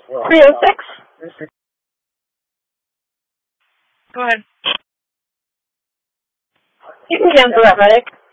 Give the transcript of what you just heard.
306. Go ahead. You can cancel that, medic.